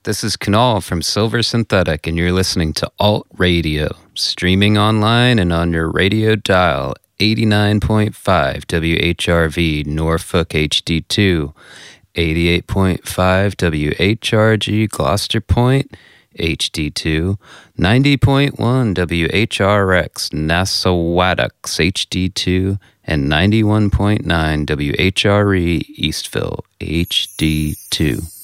This is Kunal from Silver Synthetic, and you're listening to Alt Radio, streaming online and on your radio dial, 89.5 WHRV Norfolk HD2, 88.5 WHRG Gloucester Point HD2, 90.1 WHRX Nassauwattocks HD2, and 91.9 WHRE Eastville HD2.